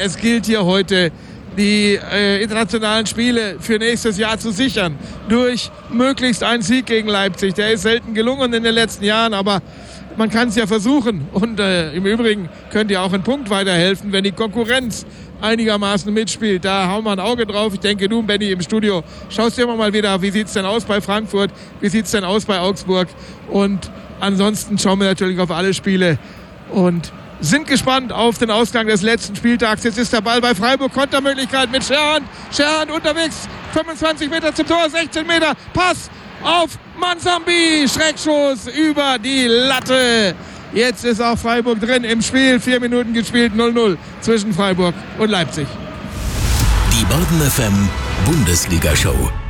es gilt hier heute, die internationalen Spiele für nächstes Jahr zu sichern. Durch möglichst einen Sieg gegen Leipzig. Der ist selten gelungen in den letzten Jahren, aber man kann es ja versuchen. Und im Übrigen könnte ja auch ein Punkt weiterhelfen, wenn die Konkurrenz einigermaßen mitspielt. Da hauen wir ein Auge drauf. Ich denke, du, Benni, im Studio, schaust dir mal wieder, wie sieht es denn aus bei Frankfurt, wie sieht es denn aus bei Augsburg. Und ansonsten schauen wir natürlich auf alle Spiele und sind gespannt auf den Ausgang des letzten Spieltags. Jetzt ist der Ball bei Freiburg. Kontermöglichkeit mit Scherhand. Scherhand unterwegs. 25 Meter zum Tor, 16 Meter. Pass auf Mansambi. Schreckschuss über die Latte. Jetzt ist auch Freiburg drin im Spiel. 4 Minuten gespielt, 0-0 zwischen Freiburg und Leipzig. Die Baden FM Bundesliga-Show.